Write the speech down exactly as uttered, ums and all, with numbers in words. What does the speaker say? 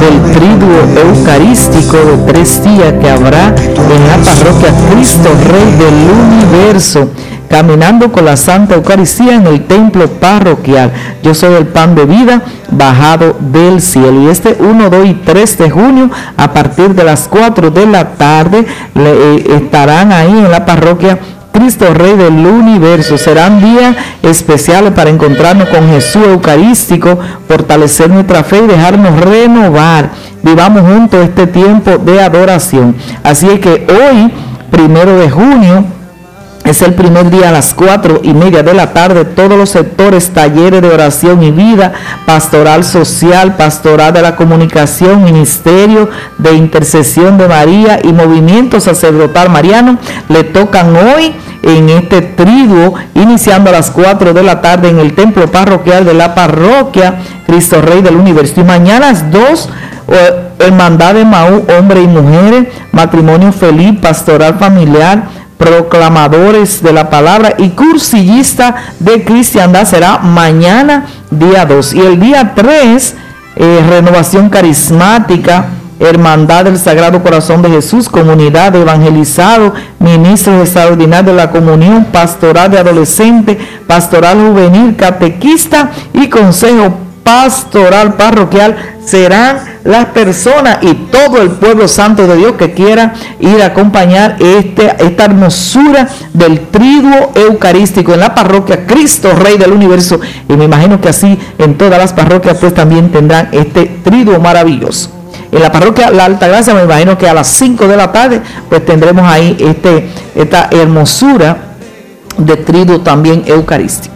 del triduo eucarístico de tres días que habrá en la parroquia Cristo Rey del Universo, caminando con la Santa Eucaristía en el templo parroquial. Yo soy el pan de vida bajado del cielo. Y este uno, dos y tres de junio, a partir de las cuatro de la tarde, le, eh, estarán ahí en la parroquia Cristo Rey del Universo. Serán días especiales para encontrarnos con Jesús Eucarístico, fortalecer nuestra fe y dejarnos renovar. Vivamos juntos este tiempo de adoración. Así es que hoy, primero de junio, es el primer día a las cuatro y media de la tarde. Todos los sectores, talleres de oración y vida, pastoral social, pastoral de la comunicación, ministerio de intercesión de María y movimiento sacerdotal mariano le tocan hoy en este triduo, iniciando a las cuatro de la tarde en el templo parroquial de la parroquia Cristo Rey del Universo. Y mañana a las dos, hermandad de Maú, hombres y mujeres, matrimonio feliz, pastoral familiar, proclamadores de la palabra y cursillista de cristiandad. Será mañana día dos. Y el día tres, eh, renovación carismática, hermandad del Sagrado Corazón de Jesús, comunidad de evangelizados, ministros extraordinarios de la comunión, pastoral de adolescentes, pastoral juvenil, catequista y consejo pastoral parroquial. Serán las personas y todo el pueblo santo de Dios que quiera ir a acompañar este, esta hermosura del triduo eucarístico en la parroquia Cristo Rey del Universo. Y me imagino que así en todas las parroquias pues también tendrán este triduo maravilloso. En la parroquia La Altagracia me imagino que a las cinco de la tarde pues tendremos ahí este, esta hermosura de triduo también eucarístico.